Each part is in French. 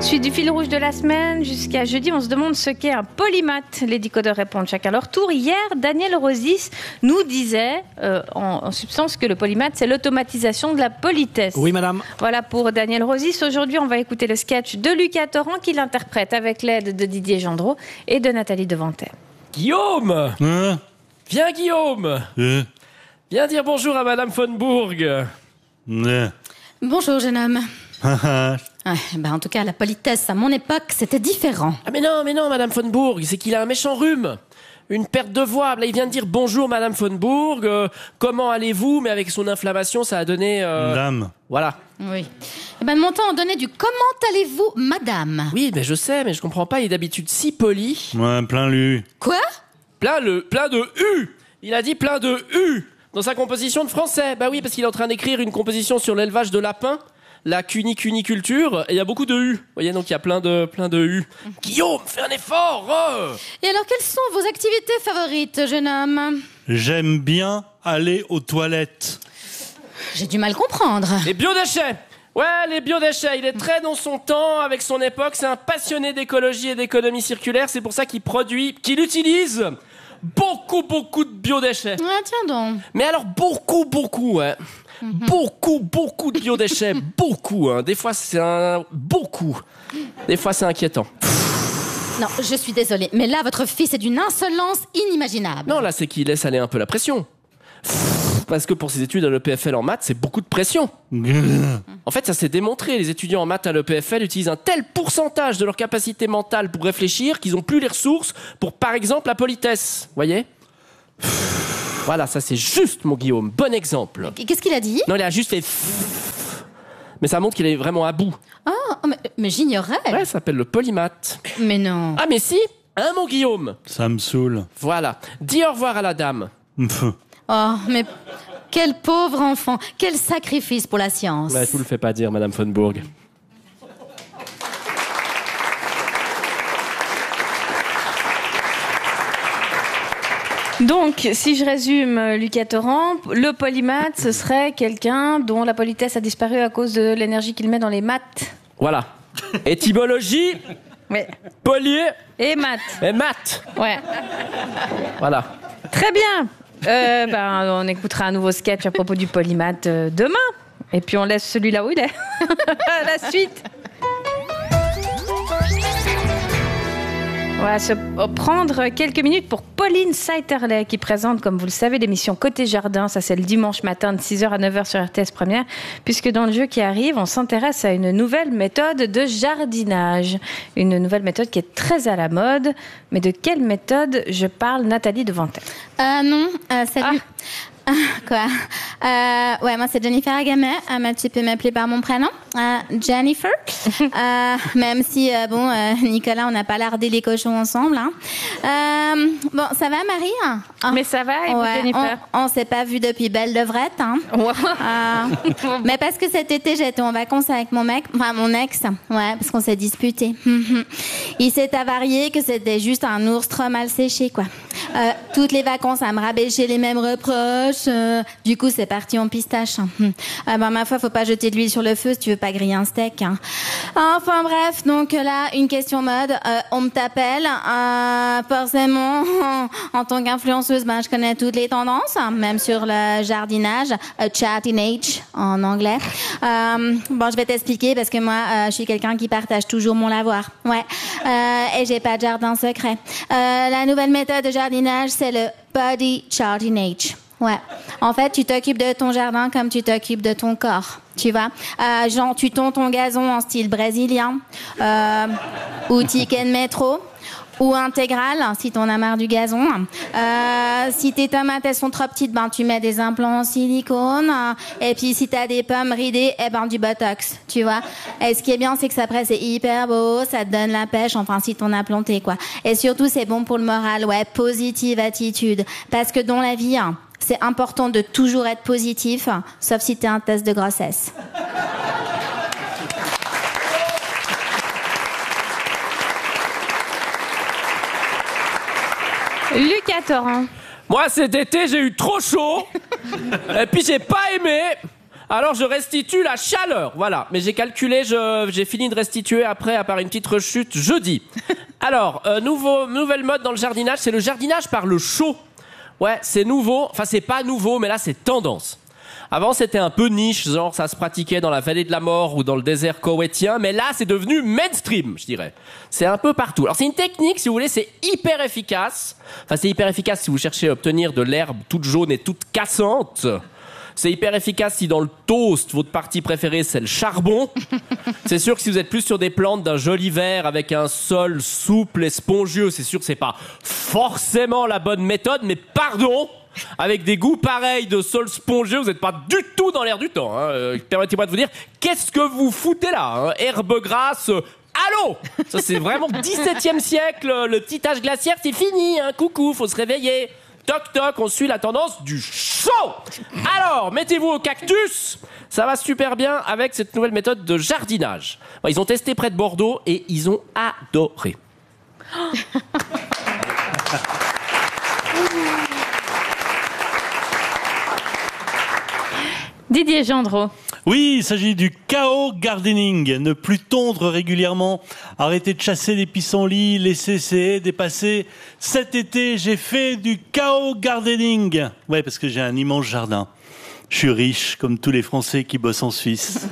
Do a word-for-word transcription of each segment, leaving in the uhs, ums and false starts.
Suite du fil rouge de la semaine jusqu'à jeudi, on se demande ce qu'est un polymath. Les décodeurs répondent chacun leur tour. Hier, Daniel Rosis nous disait euh, en, en substance que le polymath, c'est l'automatisation de la politesse. Oui, madame. Voilà pour Daniel Rosis. Aujourd'hui, on va écouter le sketch de Lucas Torrent qui l'interprète avec l'aide de Didier Gendreau et de Nathalie Devantet. Guillaume Hein Viens, Guillaume euh, Viens dire bonjour à Madame von Bourg. euh. Bonjour, jeune homme. Ah, Ouais, ben, en tout cas, la politesse, à mon époque, c'était différent. Ah mais non, mais non, Madame von Bourg, c'est qu'il a un méchant rhume. Une perte de voix. Là, il vient de dire bonjour, Madame von Bourg. euh, comment allez-vous? Mais avec son inflammation, ça a donné... euh, Madame. Voilà. Oui. Et ben, de mon temps, on donnait du comment allez-vous, madame? Oui, mais je sais, mais je comprends pas. Il est d'habitude si poli. Ouais, plein lu. Quoi? Plein, le, plein de U. Il a dit plein de U dans sa composition de français. Bah oui, parce qu'il est en train d'écrire une composition sur l'élevage de lapins. La cunicuniculture, et il y a beaucoup de U. Vous voyez, donc il y a plein de, plein de U. Guillaume, fais un effort oh Et alors, quelles sont vos activités favorites, jeune homme? J'aime bien aller aux toilettes. J'ai du mal comprendre. Les biodéchets. Ouais, les biodéchets. Il est très dans son temps, avec son époque. C'est un passionné d'écologie et d'économie circulaire. C'est pour ça qu'il produit, qu'il utilise beaucoup, beaucoup de biodéchets. Ah, tiens donc. Mais alors, beaucoup, beaucoup, ouais. Mm-hmm. Beaucoup, beaucoup de biodéchets. Beaucoup, hein. Des fois, c'est un... Beaucoup. Des fois, c'est inquiétant. Non, je suis désolée, mais là, votre fils est d'une insolence inimaginable. Non, là, c'est qu'il laisse aller un peu la pression. Parce que pour ses études à l'E P F L en maths, c'est beaucoup de pression. En fait, ça s'est démontré. Les étudiants en maths à l'E P F L utilisent un tel pourcentage de leur capacité mentale pour réfléchir qu'ils n'ont plus les ressources pour, par exemple, la politesse. Voyez ? Voilà, ça c'est juste, mon Guillaume. Bon exemple. Qu'est-ce qu'il a dit? Non, il a juste fait... Mais ça montre qu'il est vraiment à bout. Oh, mais, mais j'ignorais. Ouais, ça s'appelle le polymath. Mais non. Ah, mais si, hein, mon Guillaume? Ça me saoule. Voilà. Dis au revoir à la dame. Oh, mais quel pauvre enfant. Quel sacrifice pour la science. Ouais, je vous le fais pas dire, Madame von Bourg. Donc, si je résume Lucas Torrent, le polymath, ce serait quelqu'un dont la politesse a disparu à cause de l'énergie qu'il met dans les maths. Voilà. Étymologie, Ouais. poly Et maths. et maths. Ouais. Voilà. Très bien. Euh, ben, on écoutera un nouveau sketch à propos du polymath euh, demain. Et puis on laisse celui-là où il est. À la suite. On va se prendre quelques minutes pour Pauline Saiterley qui présente, comme vous le savez, l'émission Côté Jardin. Ça, c'est le dimanche matin de six heures à neuf heures sur R T S Première. Puisque dans le jeu qui arrive, on s'intéresse à une nouvelle méthode de jardinage. Une nouvelle méthode qui est très à la mode. Mais de quelle méthode je parle, Nathalie Devantet? Euh, non, euh, salut. Ah. Ah, quoi euh, Ouais, moi c'est Jennifer Agamet, euh, mais tu peux m'appeler par mon prénom, euh, Jennifer. euh, même si, euh, bon, euh, Nicolas, on n'a pas lardé les cochons ensemble. Hein. Euh, bon, ça va, Marie? Oh. Mais ça va, écoute, Ouais, Jennifer. on, on s'est pas vu depuis belle levrette. Hein. Wow. Euh, mais parce que cet été, j'étais en vacances avec mon mec, enfin mon ex, ouais, parce qu'on s'est disputé. Il s'est avarié que c'était juste un ours trop mal séché, quoi. Euh, toutes les vacances à me rabêcher les mêmes reproches. Euh, du coup, c'est parti en pistache. Hein. Euh, ben, ma foi, faut pas jeter de l'huile sur le feu si tu veux pas griller un steak. Hein. Enfin bref, donc là, une question mode. Euh, on me t'appelle. Euh, forcément, en tant qu'influenceuse, ben, je connais toutes les tendances, hein, même sur le jardinage, euh, jardinage en anglais. Euh, bon, je vais t'expliquer parce que moi, euh, je suis quelqu'un qui partage toujours mon lavoir. Ouais. Euh, et j'ai pas de jardin secret. Euh, la nouvelle méthode de jardinage, c'est le body jardinage. Ouais. En fait, tu t'occupes de ton jardin comme tu t'occupes de ton corps. Tu vois, euh, genre tu tonds ton gazon en style brésilien, euh, ou ticket de métro, ou intégral si t'en as marre du gazon. Euh, si tes tomates elles sont trop petites, ben tu mets des implants en silicone. Et puis si t'as des pommes ridées, eh ben du botox. Tu vois. Et ce qui est bien, c'est que ça après c'est hyper beau, ça te donne la pêche. Enfin si t'en as planté quoi. Et surtout c'est bon pour le moral. Ouais, positive attitude. Parce que dans la vie, c'est important de toujours être positif, sauf si t'es un test de grossesse. Lucas Torrent. Moi, cet été, j'ai eu trop chaud. Et puis, j'ai pas aimé. Alors je restitue la chaleur, voilà. Mais j'ai calculé, je, j'ai fini de restituer après, à part une petite rechute, jeudi. Alors, euh, nouveau, nouvelle mode dans le jardinage, c'est le jardinage par le chaud. Ouais, c'est nouveau. Enfin, c'est pas nouveau, mais là, c'est tendance. Avant, c'était un peu niche, genre ça se pratiquait dans la vallée de la mort ou dans le désert koweïtien, mais là, c'est devenu mainstream, je dirais. C'est un peu partout. Alors, c'est une technique, si vous voulez, c'est hyper efficace. Enfin, c'est hyper efficace si vous cherchez à obtenir de l'herbe toute jaune et toute cassante. C'est hyper efficace si dans le toast, votre partie préférée, c'est le charbon. C'est sûr que si vous êtes plus sur des plantes d'un joli vert avec un sol souple et spongieux, c'est sûr que c'est pas forcément la bonne méthode, mais pardon, avec des goûts pareils de sol spongieux, vous n'êtes pas du tout dans l'air du temps. Hein. Euh, permettez-moi de vous dire, qu'est-ce que vous foutez là, hein. Herbe grasse, euh, allô. Ça c'est vraiment dix-septième siècle, le petit âge glaciaire, c'est fini, hein. Coucou, faut se réveiller. Toc toc, on suit la tendance du chaud. Alors, mettez-vous au cactus. Ça va super bien avec cette nouvelle méthode de jardinage. Bon, ils ont testé près de Bordeaux et ils ont adoré. Didier Gendreau. Oui, il s'agit du chaos gardening. Ne plus tondre régulièrement, arrêter de chasser les pissenlits, laisser ses haies dépasser. Cet été, j'ai fait du chaos gardening. Ouais, parce que j'ai un immense jardin. Je suis riche, comme tous les Français qui bossent en Suisse.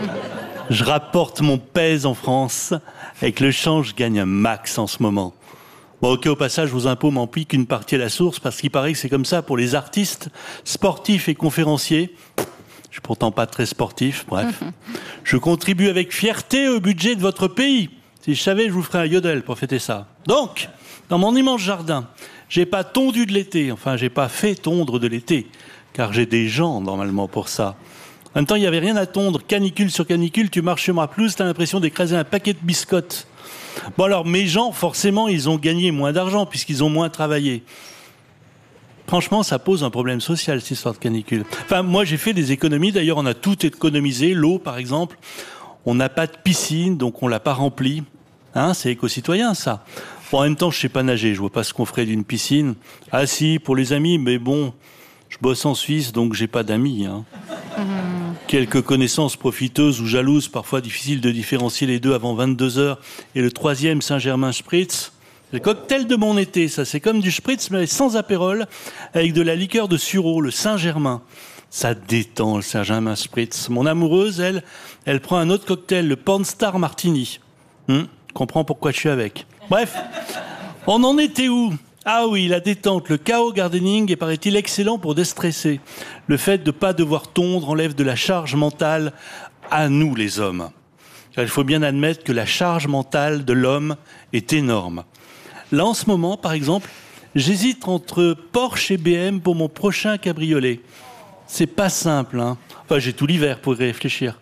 Je rapporte mon pèse en France. Avec le change, je gagne un max en ce moment. Bon, ok, au passage, vos impôts m'en piquent une partie à la source, parce qu'il paraît que c'est comme ça pour les artistes, sportifs et conférenciers. Je suis pourtant pas très sportif, bref. Je contribue avec fierté au budget de votre pays. Si je savais, je vous ferais un yodel pour fêter ça. Donc, dans mon immense jardin, j'ai pas tondu de l'été. Enfin, j'ai pas fait tondre de l'été. Car j'ai des gens, normalement, pour ça. En même temps, il y avait rien à tondre. Canicule sur canicule, tu marches sur ma pelouse, t'as l'impression d'écraser un paquet de biscottes. Bon alors, mes gens, forcément, ils ont gagné moins d'argent puisqu'ils ont moins travaillé. Franchement, ça pose un problème social, cette histoire de canicule. Enfin, moi, j'ai fait des économies. D'ailleurs, on a tout économisé. L'eau, par exemple. On n'a pas de piscine, donc on l'a pas remplie. Hein, c'est éco-citoyen, ça. Bon, en même temps, je sais pas nager. Je vois pas ce qu'on ferait d'une piscine. Ah si, pour les amis, mais bon, je bosse en Suisse, donc j'ai pas d'amis. Hein. Mmh. Quelques connaissances profiteuses ou jalouses, parfois difficile de différencier les deux avant vingt-deux heures. Et le troisième, Saint-Germain Spritz. Le cocktail de mon été, ça, c'est comme du spritz, mais sans apérole, avec de la liqueur de sureau, le Saint-Germain. Ça détend, le Saint-Germain Spritz. Mon amoureuse, elle, elle prend un autre cocktail, le Pornstar Martini. Hum, comprends pourquoi je suis avec. Bref, on en était où? Ah oui, la détente, le chaos gardening est, paraît-il, excellent pour déstresser. Le fait de ne pas devoir tondre enlève de la charge mentale à nous, les hommes. Car il faut bien admettre que la charge mentale de l'homme est énorme. Là, en ce moment, par exemple, j'hésite entre Porsche et B M pour mon prochain cabriolet. C'est pas simple, hein. Enfin, j'ai tout l'hiver pour y réfléchir.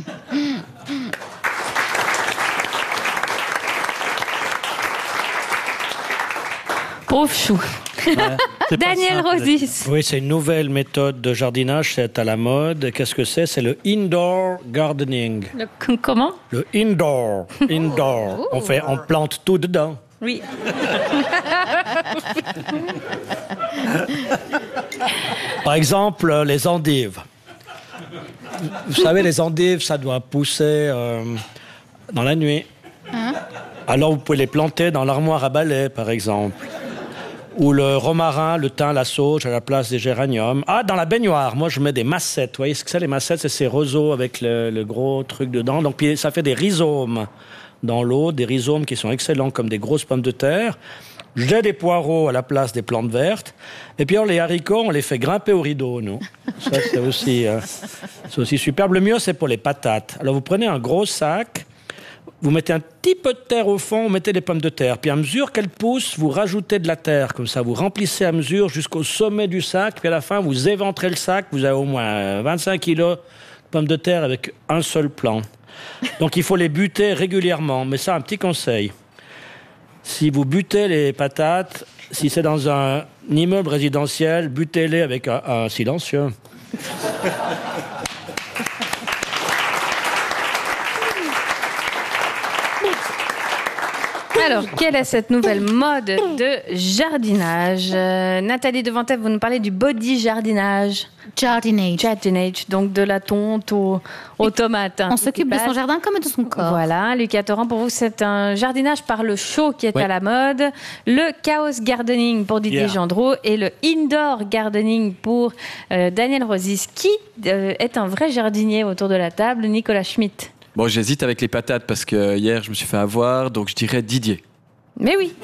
Pauvre chou. Ouais, Daniel Rosis. Oui, c'est une nouvelle méthode de jardinage, c'est à la mode. Qu'est-ce que c'est? C'est le indoor gardening. Le, comment? Le indoor. Indoor. Oh. On fait, on plante tout dedans. Oui. Par exemple, les endives. Vous savez, les endives, ça doit pousser euh, dans la nuit. Hein? Alors, vous pouvez les planter dans l'armoire à balai, par exemple. Ou le romarin, le thym, la sauge à la place des géraniums. Ah, dans la baignoire, moi, je mets des massettes. Vous voyez ce que c'est, les massettes? C'est ces roseaux avec le, le gros truc dedans. Donc, puis, ça fait des rhizomes dans l'eau, des rhizomes qui sont excellents comme des grosses pommes de terre. J'ai des poireaux à la place des plantes vertes. Et puis, alors, les haricots, on les fait grimper au rideau, nous. Ça, c'est aussi, euh, c'est aussi superbe. Le mieux, c'est pour les patates. Alors, vous prenez un gros sac, vous mettez un petit peu de terre au fond, vous mettez des pommes de terre. Puis, à mesure qu'elles poussent, vous rajoutez de la terre. Comme ça, vous remplissez à mesure jusqu'au sommet du sac. Puis, à la fin, vous éventrez le sac. Vous avez au moins vingt-cinq kilos de pommes de terre avec un seul plant. Donc, il faut les buter régulièrement. Mais ça, un petit conseil. Si vous butez les patates, si c'est dans un immeuble résidentiel, butez-les avec un, un silencieux. Alors, quelle est cette nouvelle mode de jardinage? euh, Nathalie Devantel, vous nous parlez du body jardinage. Jardinage. Jardinage, donc de la tonte aux, aux tomates. On s'occupe de son jardin comme de son corps. Voilà, Lucas Torrent, pour vous, c'est un jardinage par le chaud qui est Ouais. à la mode. Le chaos gardening pour Didier Yeah. Gendreau et le indoor gardening pour euh, Daniel Rosis. Qui euh, est un vrai jardinier autour de la table? Nicolas Schmitt. Bon, j'hésite avec les patates parce que hier, je me suis fait avoir, donc je dirais Didier. Mais oui.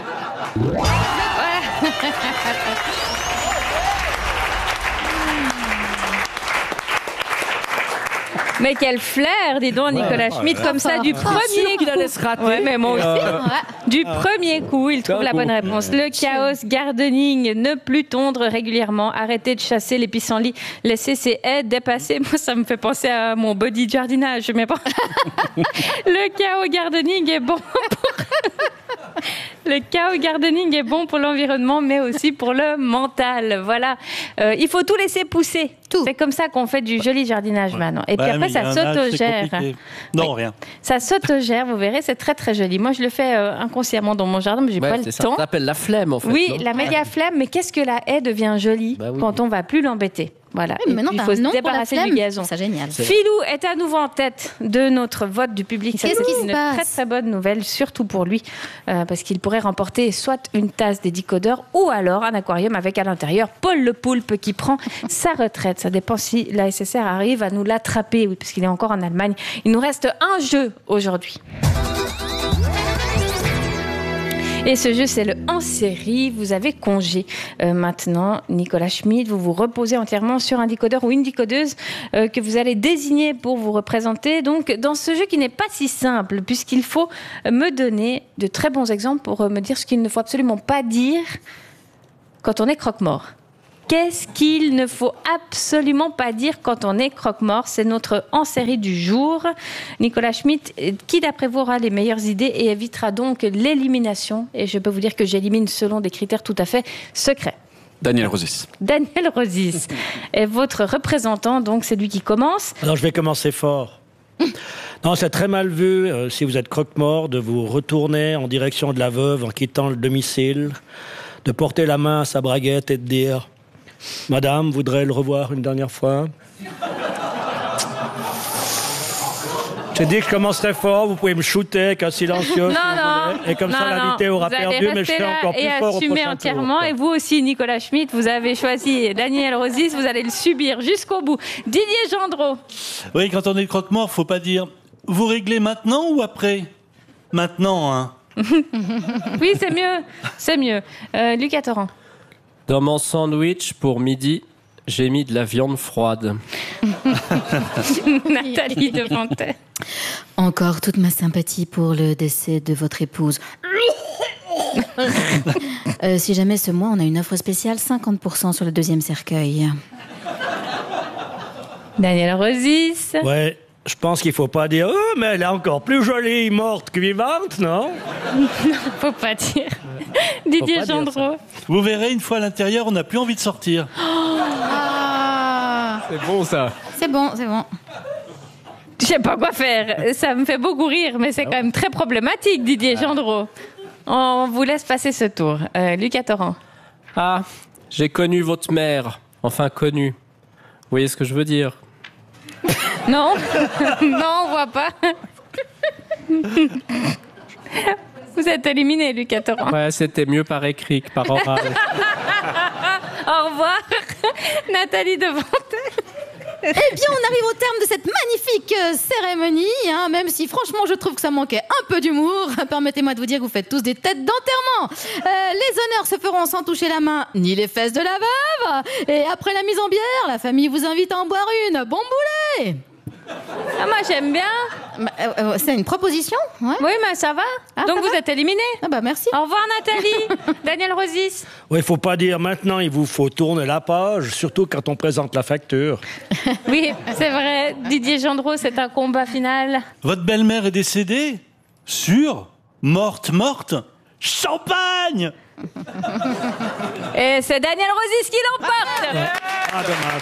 Mais quel flair, dis donc, Nicolas Schmitt, comme ça, du premier qu'il coup. allait se rater. Ouais, mais moi aussi. Euh, Du premier coup, il trouve D'un la coup. bonne réponse. Le chaos gardening, ne plus tondre régulièrement, arrêter de chasser les pissenlits, laisser ses haies dépasser. Moi, ça me fait penser à mon body jardinage, mais bon. Le chaos gardening est bon pour... Le chaos gardening est bon pour l'environnement, mais aussi pour le mental. Voilà. Euh, il faut tout laisser pousser. Tout. C'est comme ça qu'on fait du joli jardinage maintenant. Et puis Ouais, après, mais il y ça a un âge, c'est s'autogère. compliqué. Non, Oui. rien. Ça s'autogère, vous verrez, c'est très très joli. Moi, je le fais euh, inconsciemment dans mon jardin, mais j'ai ouais, pas c'est le ça. temps. Ça s'appelle la flemme, en fait. Oui, non la méga flemme, mais qu'est-ce que la haie devient jolie Bah oui. quand on va plus l'embêter. Voilà. Oui, mais maintenant, il t'as faut un se nom pour la débarrasser flemme. du gazon. C'est génial. C'est- Philou est à nouveau en tête de notre vote du public. Ça, Qu'est-ce c'est qui se une passe très très bonne nouvelle, surtout pour lui, euh, parce qu'il pourrait remporter soit une tasse des décodeurs ou alors un aquarium avec à l'intérieur Paul le Poulpe qui prend sa retraite. Ça dépend si la S S R arrive à nous l'attraper, oui, parce qu'il est encore en Allemagne. Il nous reste un jeu aujourd'hui. Et ce jeu, c'est le en série. Vous avez congé euh, maintenant, Nicolas Schmitt. Vous vous reposez entièrement sur un décodeur ou une décodeuse euh, que vous allez désigner pour vous représenter. Donc, dans ce jeu qui n'est pas si simple, puisqu'il faut me donner de très bons exemples pour euh, me dire ce qu'il ne faut absolument pas dire quand on est croque-mort. Qu'est-ce qu'il ne faut absolument pas dire quand on est croque-mort? C'est notre en-série du jour. Nicolas Schmitt, qui d'après vous aura les meilleures idées et évitera donc l'élimination? Et je peux vous dire que j'élimine selon des critères tout à fait secrets. Daniel Rosis. Daniel Rosis est votre représentant, donc c'est lui qui commence. Alors je vais commencer fort. Non, c'est très mal vu, euh, si vous êtes croque-mort, de vous retourner en direction de la veuve en quittant le domicile, de porter la main à sa braguette et de dire « Madame, voudrait le revoir une dernière fois ?» J'ai dit que je commencerai fort, vous pouvez me shooter avec un silencieux. Non, si vous non. voulez. Et comme non, ça, l'invité non. aura Vous allez perdu, mais je rester serai là encore plus et fort au assumer prochain entièrement. tour. Et vous aussi, Nicolas Schmitt, vous avez choisi Daniel Rosis, vous allez le subir jusqu'au bout. Didier Gendreau. Oui, quand on est croque-mort, faut pas dire « Vous réglez maintenant ou après ?» Maintenant, hein. Oui, c'est mieux. C'est mieux. Euh, Lucas Torrent. Dans mon sandwich pour midi, j'ai mis de la viande froide. Nathalie Devantel. Encore toute ma sympathie pour le décès de votre épouse. Euh, si jamais ce mois, on a une offre spéciale, cinquante pour cent sur le deuxième cercueil. Daniel Rosis. Ouais, je pense qu'il faut pas dire « Oh, mais elle est encore plus jolie, morte que vivante, non ?» Faut pas dire. Didier pas dire Gendreau. Vous verrez, une fois à l'intérieur, on n'a plus envie de sortir. Ah, C'est bon, ça. c'est bon, c'est bon. Je sais pas quoi faire. Ça me fait beaucoup rire, mais c'est quand même très problématique, Didier Gendreau. On vous laisse passer ce tour. Euh, Lucas Torrent. Ah, j'ai connu votre mère. Enfin, connu. Vous voyez ce que je veux dire? Non. Non, on voit pas. Vous êtes éliminé, Lucas Torrent. Ouais, c'était mieux par écrit que par oral. Au revoir, Nathalie Devantel. Eh bien, on arrive au terme de cette magnifique euh, cérémonie, hein, même si franchement je trouve que ça manquait un peu d'humour. Permettez-moi de vous dire que vous faites tous des têtes d'enterrement. Euh, les honneurs se feront sans toucher la main ni les fesses de la veuve. Et après la mise en bière, la famille vous invite à en boire une. Bon boulet. Ah, moi, j'aime bien. Bah, euh, euh, c'est une proposition, ouais. Oui, mais ça va. Ah, Donc, ça vous va êtes éliminé. Ah bah merci. Au revoir, Nathalie. Daniel Rosis. Oui, il faut pas dire maintenant, il vous faut tourner la page, surtout quand on présente la facture. Oui, c'est vrai. Didier Gendreau, c'est un combat final. Votre belle-mère est décédée? Sûre? Morte, morte? Champagne! Et c'est Daniel Rosis qui l'emporte. Ah, dommage.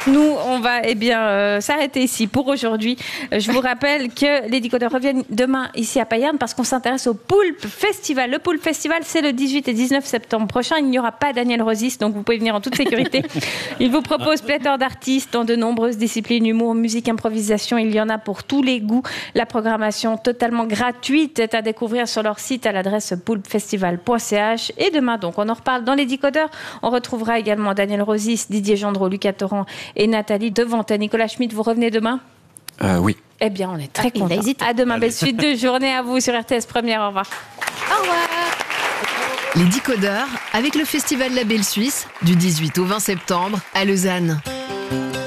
Nous, on va eh bien euh, s'arrêter ici pour aujourd'hui. Euh, je vous rappelle que les décodeurs reviennent demain ici à Payerne parce qu'on s'intéresse au Poulpe Festival. Le Poulpe Festival, c'est le dix-huit et dix-neuf septembre prochain. Il n'y aura pas Daniel Rosis, donc vous pouvez venir en toute sécurité. Il vous propose pléthore d'artistes dans de nombreuses disciplines, humour, musique, improvisation. Il y en a pour tous les goûts. La programmation totalement gratuite est à découvrir sur leur site à l'adresse poulpefestival point c h. Et demain, donc, on en reparle dans les décodeurs. On retrouvera également Daniel Rosis, Didier Gendreau, Lucas Torrent et Nathalie Devantet. Nicolas Schmitt, vous revenez demain ? Euh, oui. Eh bien, on est très Ah, il va contents. hésiter. À demain, belle suite de journée à vous sur R T S Première. Au revoir. Au revoir. Les décodeurs avec le Festival La Belle Suisse du dix-huit au vingt septembre à Lausanne.